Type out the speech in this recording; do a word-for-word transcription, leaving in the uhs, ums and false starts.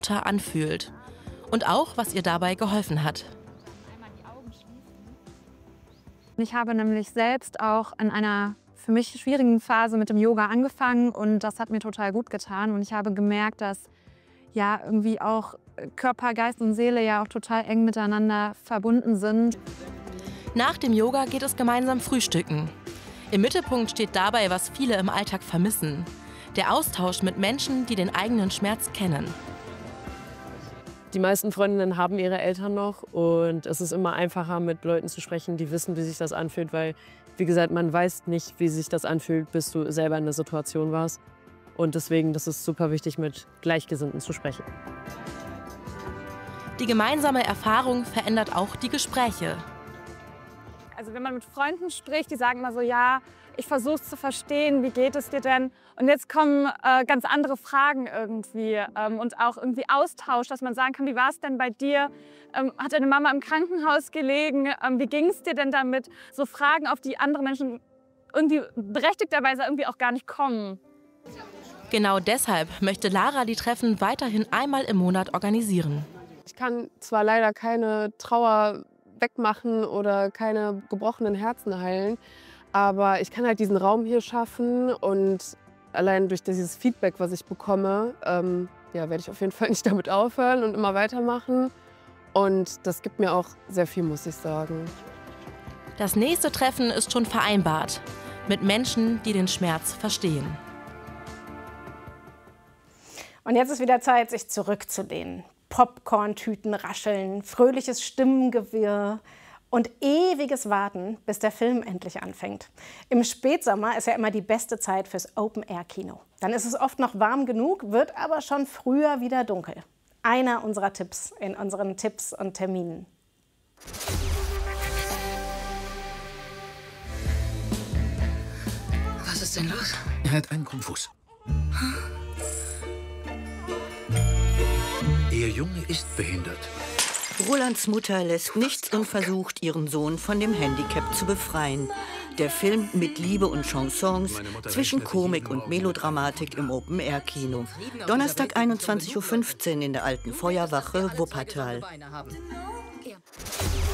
anfühlt. Und auch, was ihr dabei geholfen hat. Ich habe nämlich selbst auch in einer für mich schwierigen Phase mit dem Yoga angefangen und das hat mir total gut getan. Und ich habe gemerkt, dass ja irgendwie auch Körper, Geist und Seele ja auch total eng miteinander verbunden sind. Nach dem Yoga geht es gemeinsam frühstücken. Im Mittelpunkt steht dabei, was viele im Alltag vermissen: der Austausch mit Menschen, die den eigenen Schmerz kennen. Die meisten Freundinnen haben ihre Eltern noch und es ist immer einfacher, mit Leuten zu sprechen, die wissen, wie sich das anfühlt, weil, wie gesagt, man weiß nicht, wie sich das anfühlt, bis du selber in der Situation warst. Und deswegen, das ist super wichtig, mit Gleichgesinnten zu sprechen. Die gemeinsame Erfahrung verändert auch die Gespräche. Also wenn man mit Freunden spricht, die sagen immer so, ja, ich versuche es zu verstehen, wie geht es dir denn? Und jetzt kommen äh, ganz andere Fragen irgendwie ähm, und auch irgendwie Austausch, dass man sagen kann, wie war es denn bei dir? Ähm, hat deine Mama im Krankenhaus gelegen? Ähm, wie ging es dir denn damit? So Fragen, auf die andere Menschen irgendwie berechtigterweise irgendwie auch gar nicht kommen. Genau deshalb möchte Lara die Treffen weiterhin einmal im Monat organisieren. Ich kann zwar leider keine Trauer wegmachen oder keine gebrochenen Herzen heilen, aber ich kann halt diesen Raum hier schaffen und allein durch dieses Feedback, was ich bekomme, ähm, ja, werde ich auf jeden Fall nicht damit aufhören und immer weitermachen. Und das gibt mir auch sehr viel, muss ich sagen. Das nächste Treffen ist schon vereinbart. Mit Menschen, die den Schmerz verstehen. Und jetzt ist wieder Zeit, sich zurückzulehnen. Popcorn-Tüten rascheln, fröhliches Stimmengewirr und ewiges Warten, bis der Film endlich anfängt. Im Spätsommer ist ja immer die beste Zeit fürs Open-Air-Kino. Dann ist es oft noch warm genug, wird aber schon früher wieder dunkel. Einer unserer Tipps in unseren Tipps und Terminen. Was ist denn los? Er hat einen Konfus. Ihr Junge ist behindert. Rolands Mutter lässt nichts unversucht, ihren Sohn von dem Handicap zu befreien. Der Film mit Liebe und Chansons zwischen Komik und Melodramatik im Open-Air-Kino. Donnerstag einundzwanzig Uhr fünfzehn in der Alten Feuerwache Wuppertal.